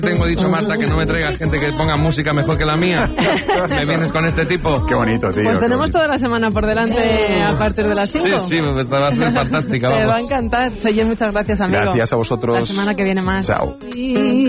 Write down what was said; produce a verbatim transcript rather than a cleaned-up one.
Tengo dicho, Marta, que no me traigas gente que ponga música mejor que la mía. ¿Me vienes con este tipo? Qué bonito, tío. Pues tenemos toda la semana por delante a partir de las cinco. Sí, sí, pues va a ser fantástica, vamos. Te va a encantar. Cheyenne, muchas gracias, amigo. Gracias a vosotros. La semana que viene más. Chao.